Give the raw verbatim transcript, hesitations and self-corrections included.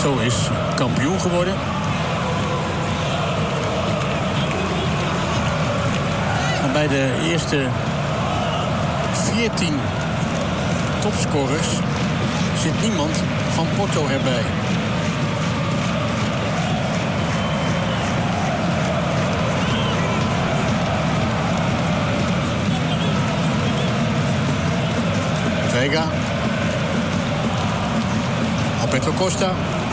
Porto is kampioen geworden. En bij de eerste veertien topscorers zit niemand van Porto erbij. Vega. Alberto Costa.